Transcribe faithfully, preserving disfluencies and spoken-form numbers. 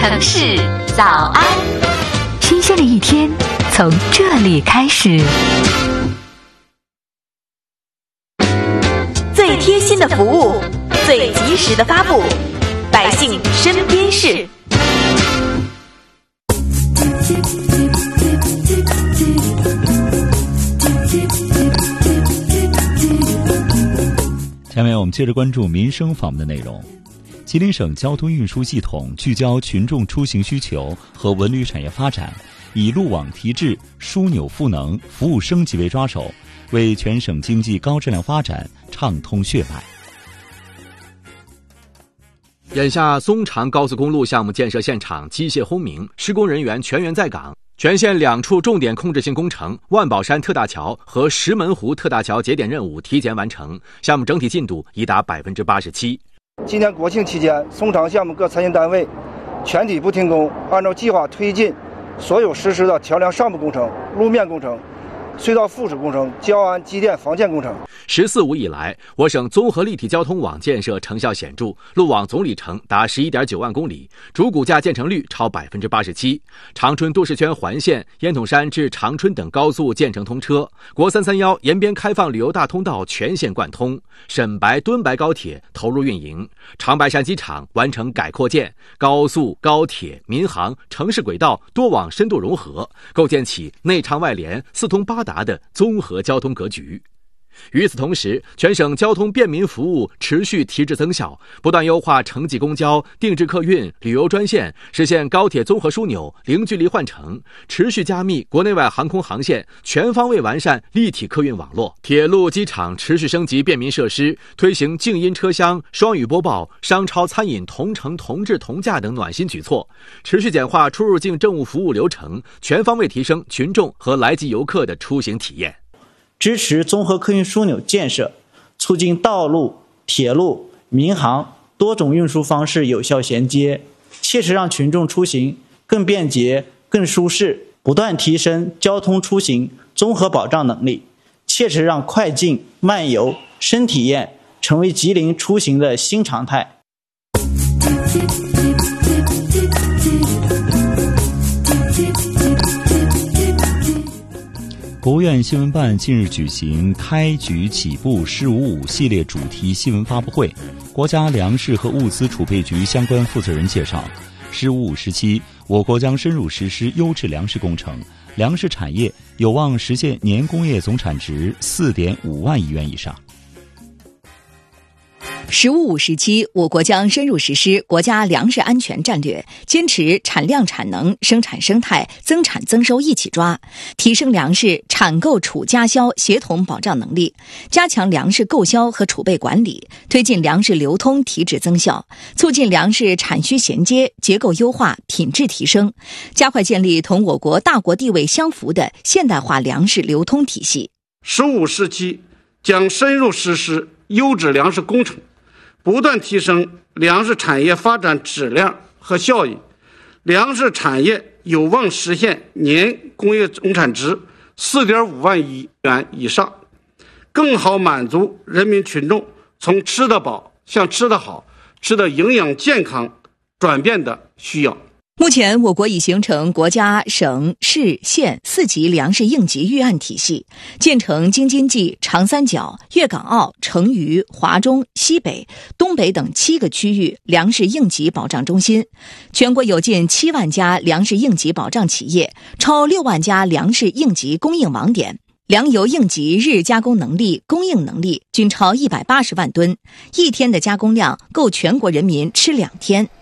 城市早安， 新鲜的一天从这里开始。 最贴心的服务，最及时的发布，百姓身边事。 下面我们接着关注民生访问的内容。吉林省交通运输系统聚焦群众出行需求和文旅产业发展，以路网提质、枢纽赋能、服务升级为抓手，为全省经济高质量发展畅通血脉。 眼下，松长高速公路项目建设现场机械轰鸣，施工人员全员在岗。全县两处重点控制性工程万宝山特大桥和石门湖特大桥节点任务提前完成，项目整体进度已达百分之八十七。 今年国庆期间，松长项目各参建单位全体不停工，按照计划推进所有实施的桥梁上部工程、路面工程、隧道附属工程、交安机电防建工程。 十四五以来，我省综合立体交通网建设成效显著，路网总里程达十一点九万公里，主骨架建成率超百分之八十七。长春都市圈环线、烟筒山至长春等高速建成通车，国三三幺延边开放旅游大通道全线贯通，沈白敦白高铁投入运营，长白山机场完成改扩建，高速、高铁、民航、城市轨道多网深度融合，构建起内畅外联、四通八达的综合交通格局。与此同时，全省交通便民服务持续提质增效，不断优化城际公交、定制客运、旅游专线，实现高铁综合枢纽零距离换乘，持续加密国内外航空航线，全方位完善立体客运网络。铁路、机场持续升级便民设施，推行静音车厢、双语播报、商超餐饮同城同质同价等暖心举措，持续简化出入境政务服务流程，全方位提升群众和来籍游客的出行体验。 支持综合客运枢纽建设，促进道路、铁路、民航多种运输方式有效衔接，切实让群众出行更便捷、更舒适，不断提升交通出行综合保障能力，切实让快进、慢游、深体验成为吉林出行的新常态。 国务院新闻办近日举行开局起步“十五五”系列主题新闻发布会，国家粮食和物资储备局相关负责人介绍，“十五五”时期，我国将深入实施优质粮食工程，粮食产业有望实现年工业总产值 四点五万亿元以上。 十五五时期，我国将深入实施国家粮食安全战略，坚持产量产能、生产生态、增产增收一起抓，提升粮食产购储加销协同保障能力，加强粮食购销和储备管理，推进粮食流通提质增效，促进粮食产需衔接、结构优化、品质提升，加快建立同我国大国地位相符的现代化粮食流通体系。 十五时期将深入实施优质粮食工程，不断提升粮食产业发展质量和效益，粮食产业有望实现年工业总产值 四点五万亿元以上，更好满足人民群众从吃得饱向吃得好、吃得营养健康转变的需要。 目前，我国已形成国家、省、市、县四级粮食应急预案体系，建成京津冀、长三角、粤港澳、成渝、华中、西北、东北等七个区域粮食应急保障中心，全国有近七万家粮食应急保障企业，超六万家粮食应急供应网点。粮油应急日加工能力、供应能力均超一百八十万吨，一天的加工量够全国人民吃两天。